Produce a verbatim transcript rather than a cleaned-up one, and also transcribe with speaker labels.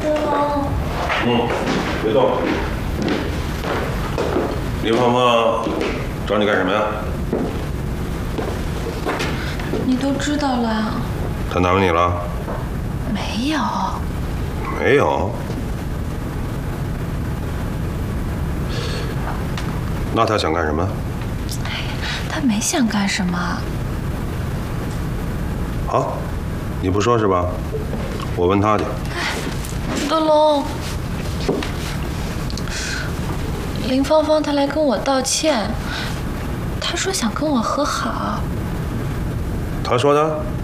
Speaker 1: 德龙。
Speaker 2: 嗯，别动。林芳芳找你干什么呀？
Speaker 1: 你都知道了。
Speaker 2: 他难为你了？
Speaker 1: 没有。
Speaker 2: 没有。那他想干什么？
Speaker 1: 他没想干什么。
Speaker 2: 好，你不说是吧？我问他去。
Speaker 1: 德龙，林芳芳她来跟我道歉，她说想跟我和好。
Speaker 2: 他说的？